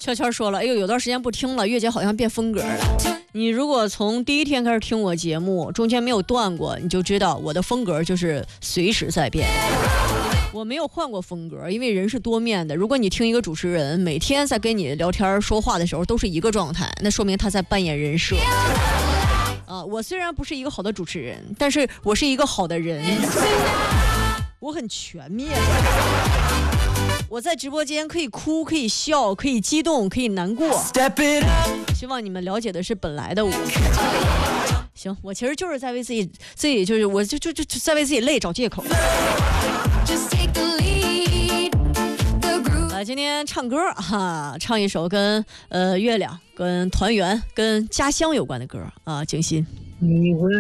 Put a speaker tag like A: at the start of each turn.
A: 小圈说了，哎呦，有段时间不听了，月姐好像变风格了。你如果从第一天开始听我节目，中间没有断过，你就知道我的风格就是随时在变。我没有换过风格，因为人是多面的。如果你听一个主持人每天在跟你聊天说话的时候都是一个状态，那说明他在扮演人设。我虽然不是一个好的主持人，但是我是一个好的人。我很全面。我在直播间可以哭，可以笑，可以激动，可以难过。希望你们了解的是本来的我。行，我其实就是在为自己就是我就在为自己累找借口。今天唱歌唱一首跟月亮、跟团圆、跟家乡有关的歌啊，静心。
B: 你会